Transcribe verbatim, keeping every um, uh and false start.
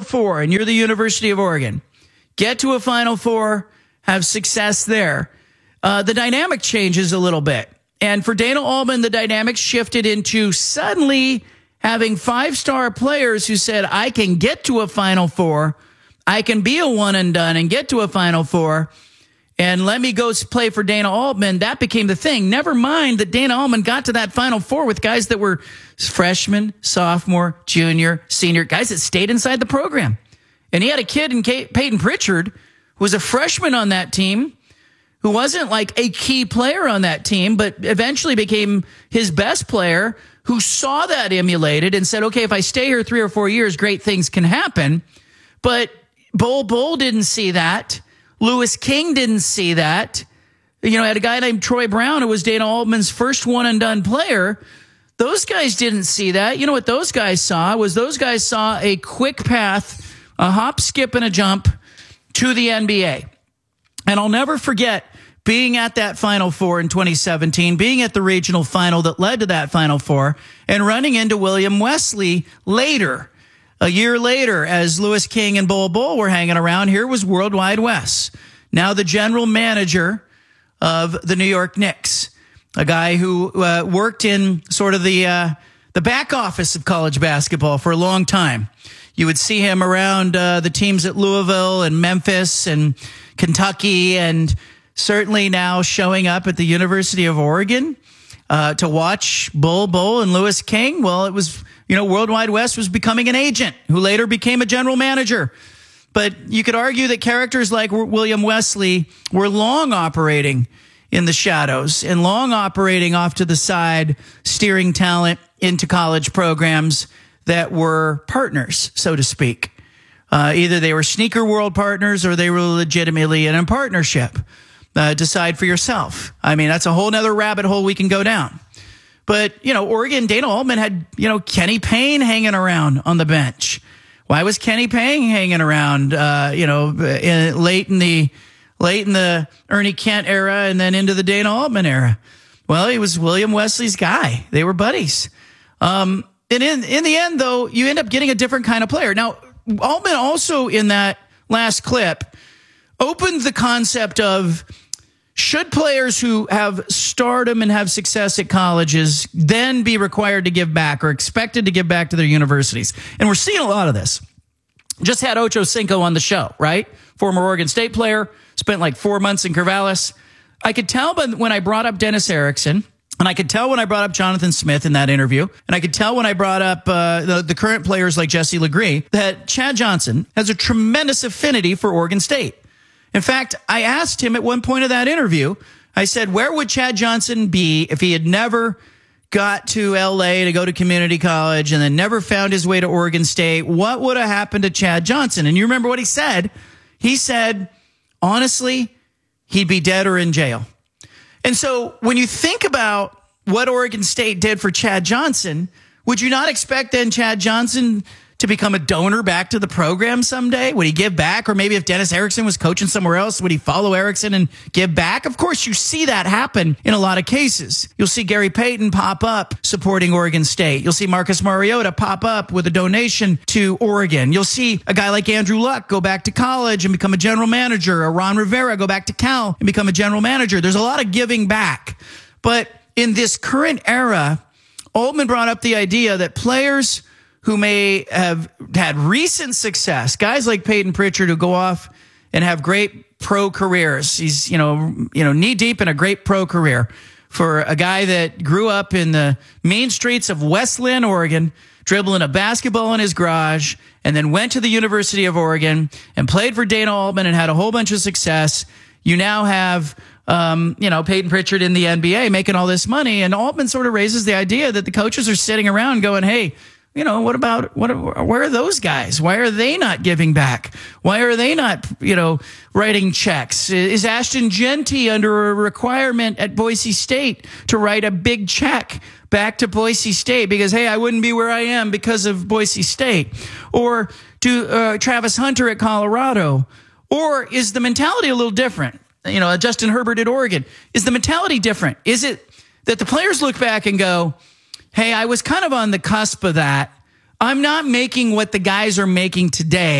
Four and you're the University of Oregon, get to a Final Four, have success there, uh, the dynamic changes a little bit. And for Dana Altman, the dynamics shifted into suddenly having five-star players who said, I can get to a Final Four, I can be a one and done and get to a Final Four, and let me go play for Dana Altman. That became the thing. Never mind that Dana Altman got to that Final Four with guys that were freshman, sophomore, junior, senior, guys that stayed inside the program. And he had a kid in Peyton Pritchard who was a freshman on that team, who wasn't like a key player on that team, but eventually became his best player, who saw that emulated and said, okay, if I stay here three or four years, great things can happen. But Bol Bol didn't see that. Louis King didn't see that. You know, I had a guy named Troy Brown who was Dana Altman's first one-and-done player. Those guys didn't see that. You know what those guys saw was those guys saw a quick path, a hop, skip, and a jump to the N B A. And I'll never forget being at that Final Four in twenty seventeen, being at the regional final that led to that Final Four, and running into William Wesley later. A year later, as Louis King and Bol Bol were hanging around, here was Worldwide Wes, now the general manager of the New York Knicks, a guy who uh, worked in sort of the uh, the back office of college basketball for a long time. You would see him around uh, the teams at Louisville and Memphis and Kentucky, and certainly now showing up at the University of Oregon uh, to watch Bol Bol and Louis King. Well, it was, you know, Worldwide Wes was becoming an agent who later became a general manager. But you could argue that characters like William Wesley were long operating in the shadows and long operating off to the side, steering talent into college programs that were partners, so to speak. Uh, either they were sneaker world partners or they were legitimately in a partnership. Uh, decide for yourself. I mean, that's a whole nother rabbit hole we can go down. But, you know, Oregon, Dana Altman had, you know, Kenny Payne hanging around on the bench. Why was Kenny Payne hanging around, uh, you know, in, late in the late in the Ernie Kent era and then into the Dana Altman era? Well, he was William Wesley's guy. They were buddies. Um, and in, in the end, though, you end up getting a different kind of player. Now, Altman also in that last clip opened the concept of, should players who have stardom and have success at colleges then be required to give back or expected to give back to their universities? And we're seeing a lot of this. Just had Ocho Cinco on the show, right? Former Oregon State player, spent like four months in Corvallis. I could tell when I brought up Dennis Erickson, and I could tell when I brought up Jonathan Smith in that interview, and I could tell when I brought up uh, the, the current players like Jesse Legree, that Chad Johnson has a tremendous affinity for Oregon State. In fact, I asked him at one point of that interview, I said, where would Chad Johnson be if he had never got to L A to go to community college and then never found his way to Oregon State? What would have happened to Chad Johnson? And you remember what he said? He said, honestly, he'd be dead or in jail. And so when you think about what Oregon State did for Chad Johnson, would you not expect then Chad Johnson to become a donor back to the program someday? Would he give back? Or maybe if Dennis Erickson was coaching somewhere else, would he follow Erickson and give back? Of course, you see that happen in a lot of cases. You'll see Gary Payton pop up supporting Oregon State. You'll see Marcus Mariota pop up with a donation to Oregon. You'll see a guy like Andrew Luck go back to college and become a general manager, or Ron Rivera go back to Cal and become a general manager. There's a lot of giving back. But in this current era, Altman brought up the idea that players who may have had recent success, guys like Peyton Pritchard who go off and have great pro careers. He's, you know, you know, knee deep in a great pro career for a guy that grew up in the mean streets of Westland, Oregon, dribbling a basketball in his garage, and then went to the University of Oregon and played for Dana Altman and had a whole bunch of success. You now have, um, you know, Peyton Pritchard in the N B A making all this money, and Altman sort of raises the idea that the coaches are sitting around going, hey, you know, what about, what, where are those guys? Why are they not giving back? Why are they not, you know, writing checks? Is Ashton Jeanty under a requirement at Boise State to write a big check back to Boise State because, hey, I wouldn't be where I am because of Boise State? Or to uh, Travis Hunter at Colorado? Or is the mentality a little different? You know, Justin Herbert at Oregon. Is the mentality different? Is it that the players look back and go, hey, I was kind of on the cusp of that. I'm not making what the guys are making today.